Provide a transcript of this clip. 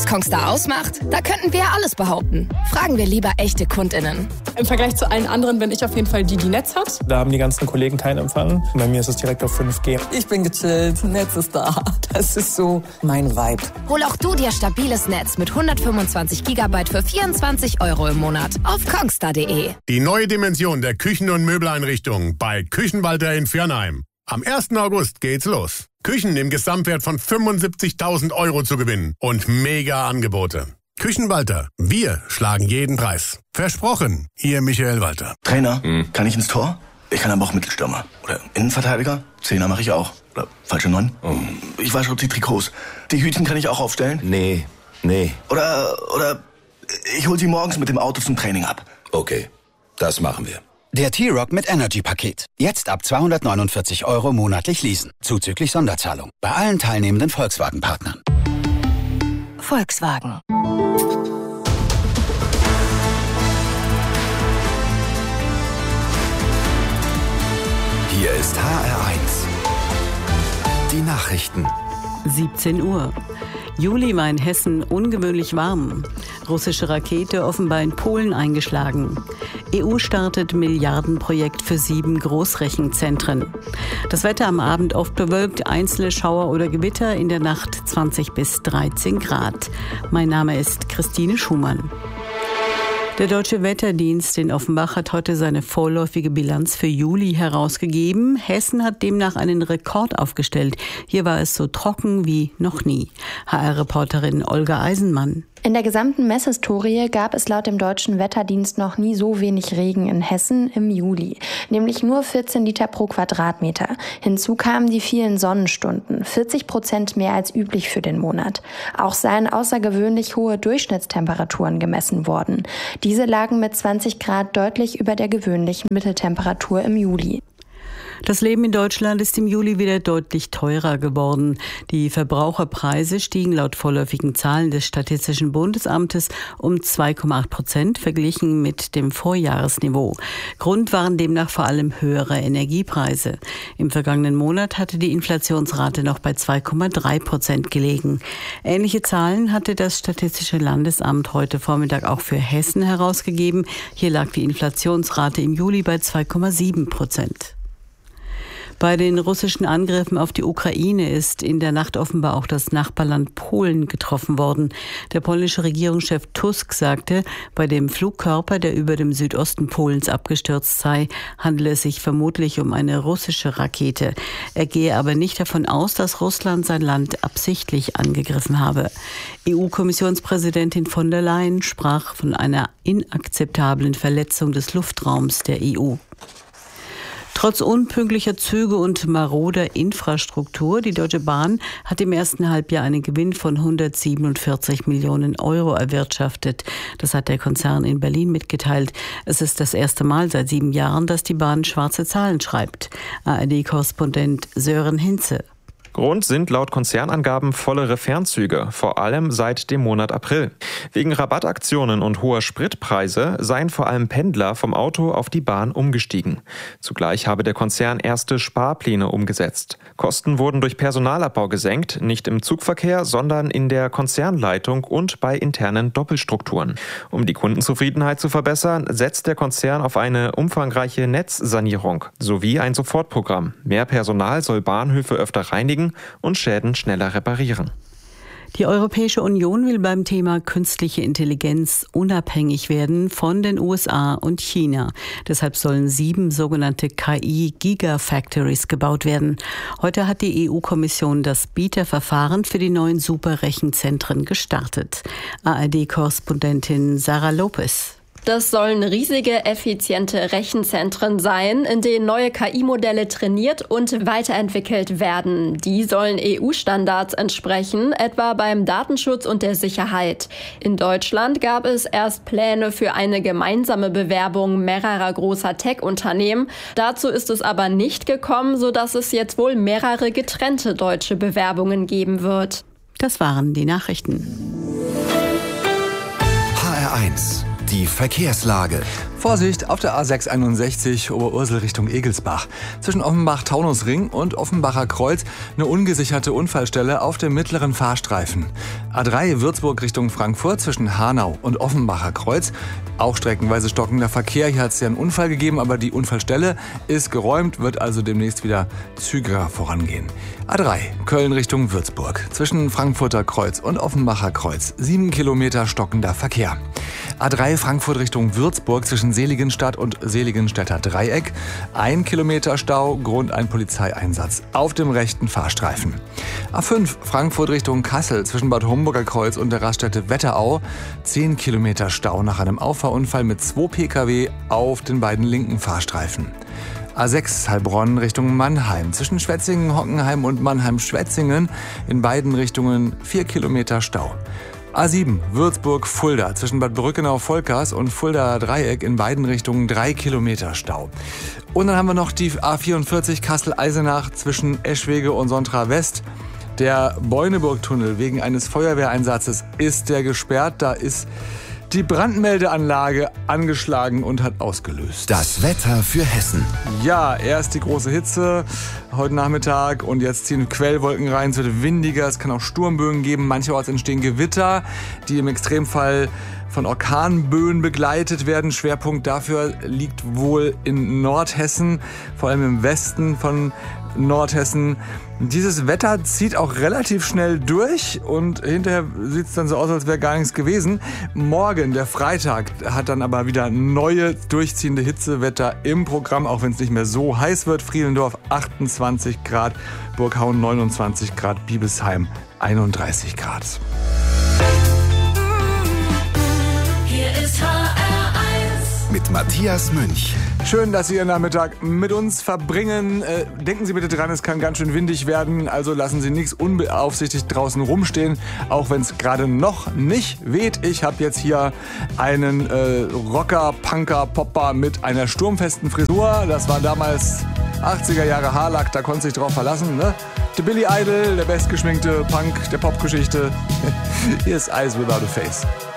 Was Kongstar ausmacht? Da könnten wir alles behaupten. Fragen wir lieber echte KundInnen. Im Vergleich zu allen anderen bin ich auf jeden Fall die Netz hat. Da haben die ganzen Kollegen keinen Empfang. Bei mir ist es direkt auf 5G. Ich bin gechillt, Netz ist da. Das ist so mein Vibe. Hol auch du dir stabiles Netz mit 125 GB für 24 € im Monat auf kongstar.de. Die neue Dimension der Küchen- und Möbeleinrichtungen bei Küchenwalter in Viernheim. Am 1. August geht's los. Küchen im Gesamtwert von 75.000 € zu gewinnen und mega Angebote. Küchenwalter, wir schlagen jeden Preis. Versprochen, Ihr Michael Walter. Trainer, kann ich ins Tor? Ich kann aber auch Mittelstürmer. Oder Innenverteidiger? Zehner mache ich auch. Oder falsche 9? Ich wasche die Trikots. Die Hütchen kann ich auch aufstellen? Nee. Oder ich hol sie morgens mit dem Auto zum Training ab. Okay, das machen wir. Der T-Rock mit Energy-Paket. Jetzt ab 249 € monatlich leasen. Zuzüglich Sonderzahlung. Bei allen teilnehmenden Volkswagen-Partnern. Volkswagen. Hier ist HR1. Die Nachrichten. 17 Uhr. Juli war in Hessen ungewöhnlich warm. Russische Rakete offenbar in Polen eingeschlagen. EU startet Milliardenprojekt für 7 Großrechenzentren. Das Wetter am Abend oft bewölkt, einzelne Schauer oder Gewitter, in der Nacht 20 bis 13 Grad. Mein Name ist Christine Schumann. Der Deutsche Wetterdienst in Offenbach hat heute seine vorläufige Bilanz für Juli herausgegeben. Hessen hat demnach einen Rekord aufgestellt. Hier war es so trocken wie noch nie. HR-Reporterin Olga Eisenmann. In der gesamten Messhistorie gab es laut dem Deutschen Wetterdienst noch nie so wenig Regen in Hessen im Juli, nämlich nur 14 Liter pro Quadratmeter. Hinzu kamen die vielen Sonnenstunden, 40% mehr als üblich für den Monat. Auch seien außergewöhnlich hohe Durchschnittstemperaturen gemessen worden. Diese lagen mit 20 Grad deutlich über der gewöhnlichen Mitteltemperatur im Juli. Das Leben in Deutschland ist im Juli wieder deutlich teurer geworden. Die Verbraucherpreise stiegen laut vorläufigen Zahlen des Statistischen Bundesamtes um 2,8% verglichen mit dem Vorjahresniveau. Grund waren demnach vor allem höhere Energiepreise. Im vergangenen Monat hatte die Inflationsrate noch bei 2,3% gelegen. Ähnliche Zahlen hatte das Statistische Landesamt heute Vormittag auch für Hessen herausgegeben. Hier lag die Inflationsrate im Juli bei 2,7%. Bei den russischen Angriffen auf die Ukraine ist in der Nacht offenbar auch das Nachbarland Polen getroffen worden. Der polnische Regierungschef Tusk sagte, bei dem Flugkörper, der über dem Südosten Polens abgestürzt sei, handele es sich vermutlich um eine russische Rakete. Er gehe aber nicht davon aus, dass Russland sein Land absichtlich angegriffen habe. EU-Kommissionspräsidentin von der Leyen sprach von einer inakzeptablen Verletzung des Luftraums der EU. Trotz unpünktlicher Züge und maroder Infrastruktur, die Deutsche Bahn hat im ersten Halbjahr einen Gewinn von 147 Millionen € erwirtschaftet. Das hat der Konzern in Berlin mitgeteilt. Es ist das erste Mal seit 7 Jahren, dass die Bahn schwarze Zahlen schreibt. ARD-Korrespondent Sören Hinze. Grund sind laut Konzernangaben vollere Fernzüge, vor allem seit dem Monat April. Wegen Rabattaktionen und hoher Spritpreise seien vor allem Pendler vom Auto auf die Bahn umgestiegen. Zugleich habe der Konzern erste Sparpläne umgesetzt. Kosten wurden durch Personalabbau gesenkt, nicht im Zugverkehr, sondern in der Konzernleitung und bei internen Doppelstrukturen. Um die Kundenzufriedenheit zu verbessern, setzt der Konzern auf eine umfangreiche Netzsanierung sowie ein Sofortprogramm. Mehr Personal soll Bahnhöfe öfter reinigen und Schäden schneller reparieren. Die Europäische Union will beim Thema künstliche Intelligenz unabhängig werden von den USA und China. Deshalb sollen 7 sogenannte KI-Gigafactories gebaut werden. Heute hat die EU-Kommission das Bieterverfahren für die neuen Superrechenzentren gestartet. ARD-Korrespondentin Sarah Lopez. Das sollen riesige, effiziente Rechenzentren sein, in denen neue KI-Modelle trainiert und weiterentwickelt werden. Die sollen EU-Standards entsprechen, etwa beim Datenschutz und der Sicherheit. In Deutschland gab es erst Pläne für eine gemeinsame Bewerbung mehrerer großer Tech-Unternehmen. Dazu ist es aber nicht gekommen, sodass es jetzt wohl mehrere getrennte deutsche Bewerbungen geben wird. Das waren die Nachrichten. HR1. Die Verkehrslage. Vorsicht auf der A661 Oberursel Richtung Egelsbach. Zwischen Offenbach-Taunusring und Offenbacher Kreuz eine ungesicherte Unfallstelle auf dem mittleren Fahrstreifen. A3 Würzburg Richtung Frankfurt zwischen Hanau und Offenbacher Kreuz. Auch streckenweise stockender Verkehr. Hier hat es ja einen Unfall gegeben, aber die Unfallstelle ist geräumt, wird also demnächst wieder zügiger vorangehen. A3 Köln Richtung Würzburg. Zwischen Frankfurter Kreuz und Offenbacher Kreuz 7 Kilometer stockender Verkehr. A3 Frankfurt Richtung Würzburg zwischen Seligenstadt und Seligenstädter Dreieck. 1 Kilometer Stau, Grund ein Polizeieinsatz auf dem rechten Fahrstreifen. A5 Frankfurt Richtung Kassel zwischen Bad Homburger Kreuz und der Raststätte Wetterau. 10 Kilometer Stau nach einem Auffahrunfall mit 2 Pkw auf den beiden linken Fahrstreifen. A6 Heilbronn Richtung Mannheim. Zwischen Schwetzingen, Hockenheim und Mannheim-Schwetzingen in beiden Richtungen 4 Kilometer Stau. A7 Würzburg-Fulda zwischen Bad Brückenau-Volkers und Fuldaer Dreieck in beiden Richtungen 3 Kilometer Stau. Und dann haben wir noch die A44 Kassel-Eisenach zwischen Eschwege und Sontra West. Der Beuneburg-Tunnel wegen eines Feuerwehreinsatzes ist der gesperrt. Da ist die Brandmeldeanlage angeschlagen und hat ausgelöst. Das Wetter für Hessen. Ja, erst die große Hitze heute Nachmittag und jetzt ziehen Quellwolken rein. Es wird windiger, es kann auch Sturmböen geben. Mancherorts entstehen Gewitter, die im Extremfall von Orkanböen begleitet werden. Schwerpunkt dafür liegt wohl in Nordhessen, vor allem im Westen von Nordhessen. Dieses Wetter zieht auch relativ schnell durch und hinterher sieht es dann so aus, als wäre gar nichts gewesen. Morgen, der Freitag, hat dann aber wieder neue durchziehende Hitzewetter im Programm, auch wenn es nicht mehr so heiß wird. Friedendorf 28 Grad, Burghauen 29 Grad, Biebesheim 31 Grad. Hier ist HR1 mit Matthias Münch. Schön, dass Sie Ihren Nachmittag mit uns verbringen. Denken Sie bitte dran, es kann ganz schön windig werden, also lassen Sie nichts unbeaufsichtigt draußen rumstehen, auch wenn es gerade noch nicht weht. Ich habe jetzt hier einen Rocker, Punker, Popper mit einer sturmfesten Frisur. Das war damals 80er Jahre Haarlack, da konnte sich drauf verlassen, ne? Der Billy Idol, der bestgeschminkte Punk der Popgeschichte. Hier ist Eyes Without a Face.